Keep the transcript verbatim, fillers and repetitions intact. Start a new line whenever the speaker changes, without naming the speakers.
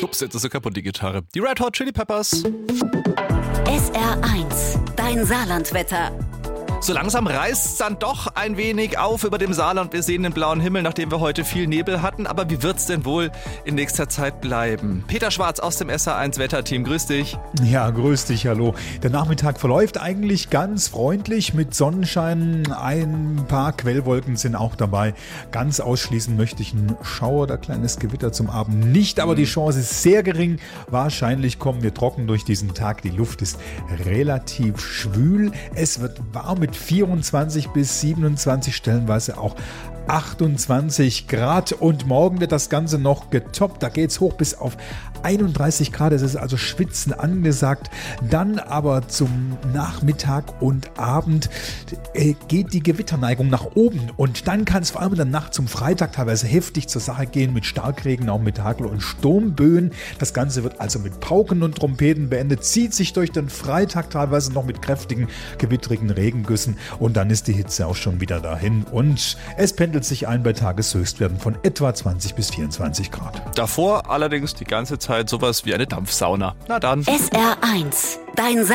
Ups, jetzt ist sie kaputt, die Gitarre. Die Red Hot Chili Peppers.
S R eins, dein Saarlandwetter.
So langsam reißt es dann doch ein wenig auf über dem Saarland. Wir sehen den blauen Himmel, nachdem wir heute viel Nebel hatten. Aber wie wird's denn wohl in nächster Zeit bleiben? Peter Schwarz aus dem S R eins Wetterteam, grüß dich.
Ja, grüß dich, hallo. Der Nachmittag verläuft eigentlich ganz freundlich mit Sonnenschein. Ein paar Quellwolken sind auch dabei. Ganz ausschließen möchte ich einen Schauer oder kleines Gewitter zum Abend nicht, aber die Chance ist sehr gering. Wahrscheinlich kommen wir trocken durch diesen Tag. Die Luft ist relativ schwül. Es wird warm mit vierundzwanzig bis siebenundzwanzig, stellenweise auch achtundzwanzig Grad, und morgen wird das Ganze noch getoppt. Da geht es hoch bis auf einunddreißig Grad. Es ist also Schwitzen angesagt. Dann aber zum Nachmittag und Abend äh, geht die Gewitterneigung nach oben, und dann kann es vor allem in der Nacht zum Freitag teilweise heftig zur Sache gehen mit Starkregen, auch mit Hagel und Sturmböen. Das Ganze wird also mit Pauken und Trompeten beendet, zieht sich durch den Freitag teilweise noch mit kräftigen, gewittrigen Regengüssen, und dann ist die Hitze auch schon wieder dahin, und es pendelt sich ein bei Tageshöchstwerten von etwa zwanzig bis vierundzwanzig Grad.
Davor allerdings die ganze Zeit sowas wie eine Dampfsauna. Na dann.
S R eins, dein